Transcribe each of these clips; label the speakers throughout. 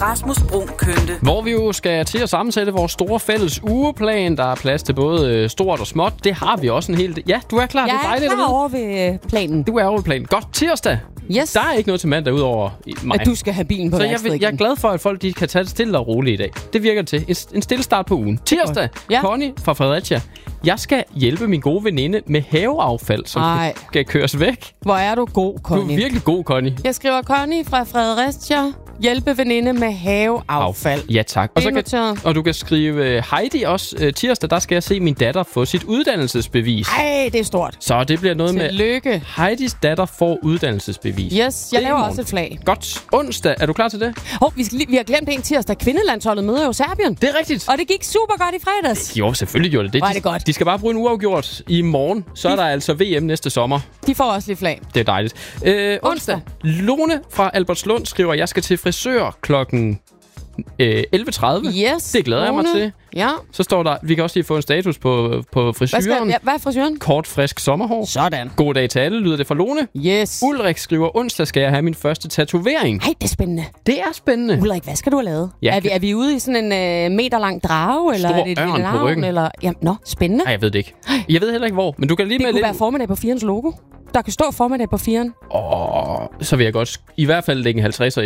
Speaker 1: Rasmus Bruun Kønte.
Speaker 2: Hvor vi jo skal til at sammensætte vores store fælles ugeplan. Der er plads til både stort og småt. Det har vi også en hel del. Ja, du er klar.
Speaker 3: Jeg
Speaker 2: det er dejligt
Speaker 3: er klar over ved planen.
Speaker 2: Du er over planen. Godt, tirsdag.
Speaker 3: Yes.
Speaker 2: Der er ikke noget til mandag udover mig.
Speaker 3: At du skal have bilen på værksted igen.
Speaker 2: Jeg er glad for, at folk de kan tage det stille og roligt i dag. Det virker til. En stille start på ugen. Tirsdag.
Speaker 3: Ja.
Speaker 2: Connie fra Fredericia. Jeg skal hjælpe min gode veninde med haveaffald, som skal køres væk.
Speaker 3: Hvor er du god, Connie.
Speaker 2: Du er virkelig god, Connie.
Speaker 3: Jeg skriver Connie fra Fredericia. Hjælpe veninde med haveaffald.
Speaker 2: Ja, tak. Og du kan skrive Heidi også tirsdag. Der skal jeg se min datter få sit uddannelsesbevis.
Speaker 3: Ej, det er stort.
Speaker 2: Så det bliver noget
Speaker 3: Tillykke.
Speaker 2: med Heidis datter får uddannelsesbevis.
Speaker 3: Yes, jeg laver også et flag.
Speaker 2: Godt. Onsdag. Er du klar til det?
Speaker 3: Vi har glemt en tirsdag. Kvindelandsholdet møder jo Serbien.
Speaker 2: Det er rigtigt.
Speaker 3: Og det gik super godt i fredags.
Speaker 2: Jo, selvfølgelig gjorde det.
Speaker 3: Var det godt.
Speaker 2: De skal bare bruge en uafgjort i morgen. Så er der altså VM næste sommer.
Speaker 3: De får også lidt flag.
Speaker 2: Det er dejligt. Onsdag. Lone fra Albertslund skriver, jeg skal til frisør klokken 11.30.
Speaker 3: Yes.
Speaker 2: Det glæder jeg mig til.
Speaker 3: Ja.
Speaker 2: Så står der, vi kan også lige få en status på frisyren.
Speaker 3: Hvad er frisyren?
Speaker 2: Kort, frisk sommerhår.
Speaker 3: Sådan.
Speaker 2: God dag til alle, lyder det fra Lone.
Speaker 3: Yes.
Speaker 2: Ulrik skriver, onsdag skal jeg have min første tatovering.
Speaker 3: Ej, det er spændende.
Speaker 2: Det er spændende.
Speaker 3: Ulrik, hvad skal du have lavet?
Speaker 2: Ja,
Speaker 3: er vi ude i sådan en meterlang drage? Eller er det et lille
Speaker 2: på ryggen.
Speaker 3: Eller... Jamen, spændende.
Speaker 2: Nej, jeg ved det ikke. Jeg ved heller ikke hvor, men du kan lige
Speaker 3: det
Speaker 2: med
Speaker 3: kunne være formiddag på 4'ens logo. Der kan stå formiddag på 4'en.
Speaker 2: Så vil jeg godt i hvert fald lægge en 50'er i.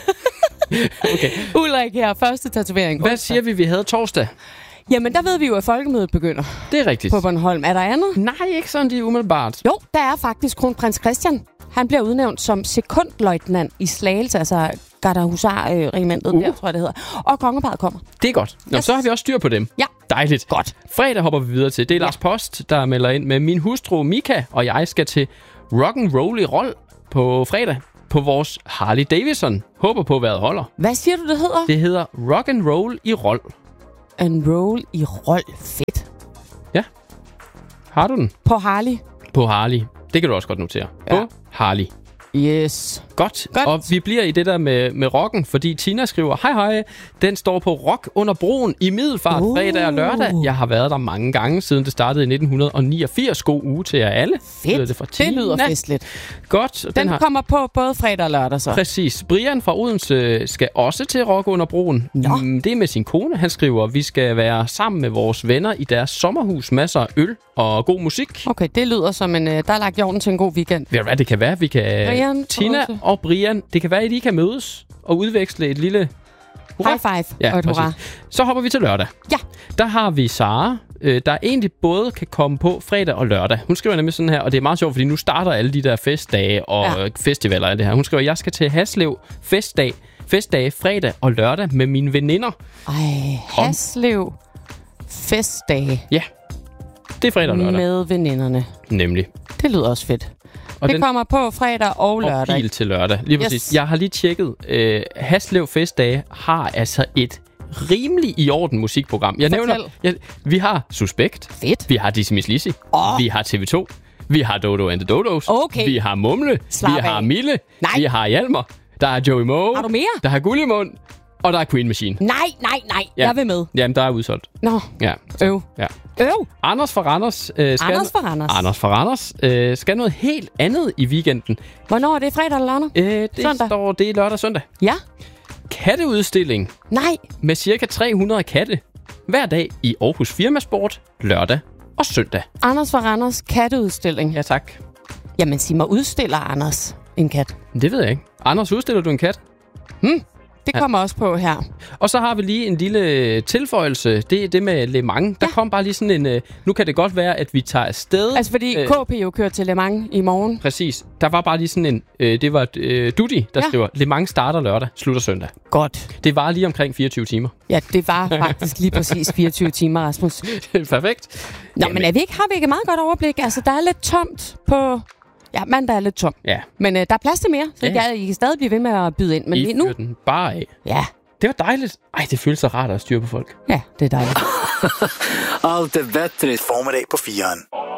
Speaker 2: Okay.
Speaker 3: Ulrik her, første tatovering.
Speaker 2: Hvad siger vi havde torsdag?
Speaker 3: Jamen, der ved vi jo, at folkemødet begynder.
Speaker 2: Det er rigtigt.
Speaker 3: På Bornholm. Er der andet?
Speaker 2: Nej, ikke sådan lige umiddelbart.
Speaker 3: Jo, der er faktisk kronprins Christian. Han bliver udnævnt som sekundløjtnant i Slagelse, altså Gardehusar-regimentet, der tror jeg, det hedder. Og kongeparret kommer.
Speaker 2: Det er godt. Nå, så har vi også styr på dem.
Speaker 3: Ja.
Speaker 2: Dejligt.
Speaker 3: Godt.
Speaker 2: Fredag hopper vi videre til. Det er Lars Post, der melder ind med min hustru Mika, og jeg skal til rock'n'roll i Rold på fredag på vores Harley Davidson. Håber på, hvad holder.
Speaker 3: Hvad siger du, det hedder?
Speaker 2: Det hedder rock'n'roll i Rold.
Speaker 3: En roll i Rold. Fedt.
Speaker 2: Ja. Har du den?
Speaker 3: På Harley.
Speaker 2: På Harley. Det kan du også godt notere. Ja. På Harley.
Speaker 3: Yes.
Speaker 2: Godt. Og vi bliver i det der med rocken, fordi Tina skriver, hej, den står på Rock under broen i Middelfart fredag og lørdag. Jeg har været der mange gange, siden det startede i 1989. God uge til jer alle.
Speaker 3: Fedt. Det lyder festligt.
Speaker 2: Godt.
Speaker 3: Den kommer på både fredag og lørdag så.
Speaker 2: Præcis. Brian fra Odense skal også til Rock under broen. Det er med sin kone. Han skriver, vi skal være sammen med vores venner i deres sommerhus. Masser af øl og god musik.
Speaker 3: Okay, det lyder som der er lagt jorden til en god weekend.
Speaker 2: Ved du hvad, det kan være, vi kan...
Speaker 3: Brian,
Speaker 2: Tina og Brian, det kan være, at I kan mødes og udveksle et lille...
Speaker 3: High five og et hurra.
Speaker 2: Så hopper vi til lørdag.
Speaker 3: Ja.
Speaker 2: Der har vi Sara, der egentlig både kan komme på fredag og lørdag. Hun skriver nemlig sådan her, og det er meget sjovt, fordi nu starter alle de der festdage og festivaler af det her. Hun skriver, jeg skal til Haslev festdage fredag og lørdag med mine veninder.
Speaker 3: Haslev festdage.
Speaker 2: Ja, det er fredag og lørdag.
Speaker 3: Med veninderne.
Speaker 2: Nemlig.
Speaker 3: Det lyder også fedt. Og det kommer på fredag og lørdag.
Speaker 2: Og bil til lørdag. Lige præcis. Jeg har lige tjekket. Haslev Festdage har altså et rimelig i orden musikprogram. Jeg nævner, vi har Suspekt.
Speaker 3: Fedt.
Speaker 2: Vi har Dizzy Miss Lizzy. Vi har TV2. Vi har Dodo and the Dodos.
Speaker 3: Okay.
Speaker 2: Vi har Mumle. Vi har Mille. Vi har Hjalmar. Der er Joey Moe.
Speaker 3: Har du mere?
Speaker 2: Der er Gullimund. Og der er Queen Machine.
Speaker 3: Nej. Ja. Jeg vil med.
Speaker 2: Jamen, der er udsolgt.
Speaker 3: Nå.
Speaker 2: Ja.
Speaker 3: Ja.
Speaker 2: Anders fra Randers. Anders fra Randers skal noget helt andet i weekenden.
Speaker 3: Hvornår er det? Fredag eller lørdag?
Speaker 2: Det er lørdag og søndag.
Speaker 3: Ja.
Speaker 2: Katteudstilling.
Speaker 3: Nej.
Speaker 2: Med cirka 300 katte. Hver dag i Aarhus Firmasport. Lørdag og søndag.
Speaker 3: Anders fra Randers katteudstilling.
Speaker 2: Ja, tak.
Speaker 3: Jamen, sig mig, udstiller Anders en kat?
Speaker 2: Det ved jeg ikke. Anders, udstiller du en kat?
Speaker 3: Det kommer også på her.
Speaker 2: Og så har vi lige en lille tilføjelse. Det er det med Le Mans. Der kom bare lige sådan en... nu kan det godt være, at vi tager afsted.
Speaker 3: Altså fordi KP jo kører til Le Mans i morgen.
Speaker 2: Præcis. Der var bare lige sådan en... det var Dudi, der skriver, Le Mans starter lørdag, slutter søndag.
Speaker 3: Godt.
Speaker 2: Det var lige omkring 24 timer.
Speaker 3: Ja, det var faktisk lige præcis 24 timer, Rasmus.
Speaker 2: Perfekt.
Speaker 3: Nå, men har vi ikke et meget godt overblik? Altså, der er lidt tomt på... Ja, mandag er lidt tom.
Speaker 2: Ja.
Speaker 3: Men der er plads til mere, så I kan stadig blive ved med at byde ind. Men lige nu...
Speaker 2: den bare af.
Speaker 3: Ja.
Speaker 2: Det var dejligt. Ej, det føles så rart at styre på folk.
Speaker 3: Ja, det er dejligt.
Speaker 4: Allt är bättre i formiddag på 4'eren.